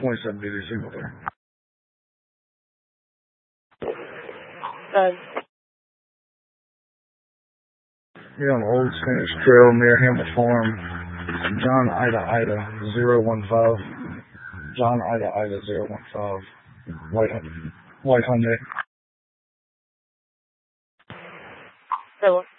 27 meters signal there. You're on Old Spanish Trail near Hamel Farm. John Ida 015. John Ida 015. White Hyundai. Hello.